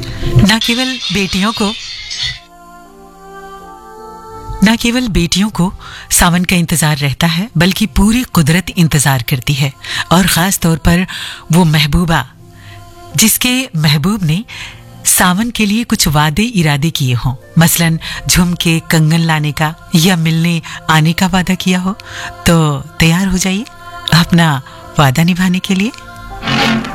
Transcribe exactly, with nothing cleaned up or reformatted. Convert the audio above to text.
न केवल बेटियों को न केवल बेटियों को सावन का इंतजार रहता है, बल्कि पूरी कुदरत इंतजार करती है। और खास तौर पर वो महबूबा जिसके महबूब ने सावन के लिए कुछ वादे इरादे किए हों, मसलन झुमके कंगन लाने का या मिलने आने का वादा किया हो, तो तैयार हो जाइए अपना वादा निभाने के लिए।